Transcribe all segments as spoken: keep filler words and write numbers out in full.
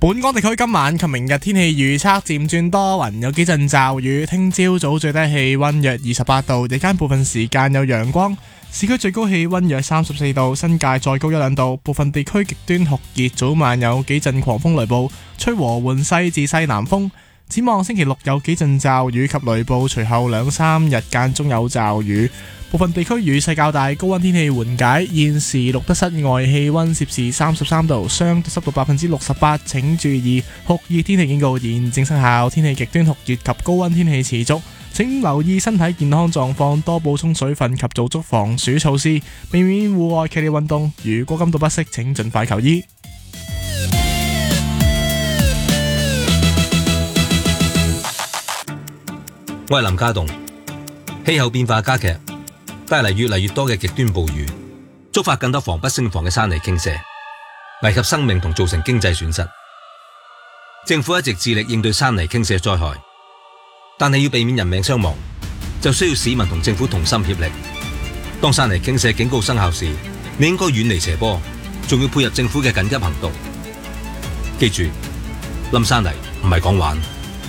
本港地區今晚及明日天氣預測漸轉多雲，有幾陣驟雨。聽朝早最低氣溫約二十八度，日間部分時間有陽光。市區最高氣溫約三十四度，新界再高一兩度。部分地區極端酷熱，早晚有幾陣狂風雷暴，吹和緩西至西南風。展望星期六有幾陣驟雨及雷暴，隨後兩三日間中有驟雨。部分地區雨勢較大，高溫天氣緩解。現時錄得室外氣溫攝氏三十三度，相對濕度百分之六十八。請注意酷熱天氣警告現正生效，天氣極端酷熱及高溫天氣持續。請留意身體健康狀況，多補充水分及做足防暑措施，避免戶外劇烈運動。如果感到不適，請盡快求醫。 我係林家棟。氣候變化加劇，帶嚟越嚟越多嘅極端暴雨，觸發更多防不勝防嘅山泥傾瀉，危及生命同造成經濟損失。政府一直致力應對山泥傾瀉災害，但係要避免人命傷亡，就需要市民同政府同心協力。當山泥傾瀉警告生效時，你應該遠離斜坡，仲要配合政府嘅緊急行動。記住，冧山泥唔係講玩。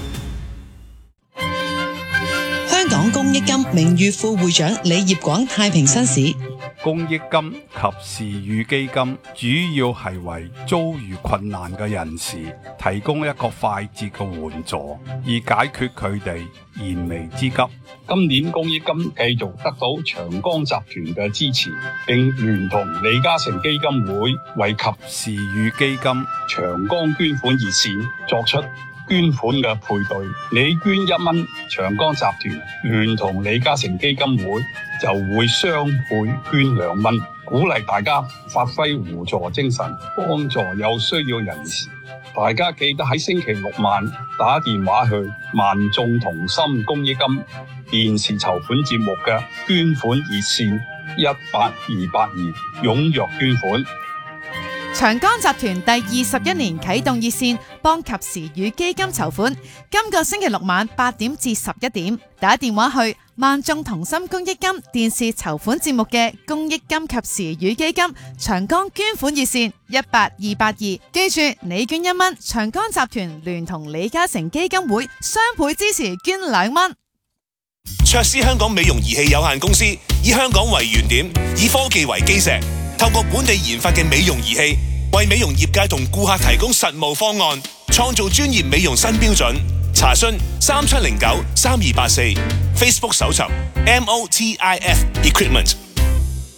香港公益金名譽副會長李業廣太平紳士。 公益金及時雨基金主要係為遭遇困難嘅人士提供一個快捷嘅援助，以解決佢哋燃眉之急。 今年公益金繼續得到長江集團嘅支持，並聯同李嘉誠基金會為及時雨基金長江捐款熱線作出捐款嘅配對，你捐一蚊，長江集團聯同李嘉誠基金會就會雙倍捐兩蚊，鼓勵大家發揮互助精神，幫助有需要人士。大家記得喺星期六晚打電話去萬眾同心公益金電視籌款節目嘅捐款熱線一八二八二，踴躍捐款。 長江集團第二十一年啟動熱線，幫及時雨基金籌款。今個星期六晚八點至十一點，打電話去萬眾同心公益金電視籌款節目嘅公益金及時雨基金長江捐款熱線一八二八二。記住，你捐一蚊，長江集團聯同李嘉誠基金會雙倍支持，捐兩蚊。 卓斯香港美容儀器有限公司以香港為原點，以科技為基石，透過本地研發嘅美容儀器，為美容業界同顧客提供實務方案，創造專業美容新標準。查詢三七零九三二八四 ，Facebook 搜尋 M O T I F Equipment。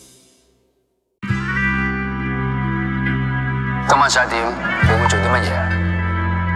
今晚十一點，你會做啲乜嘢？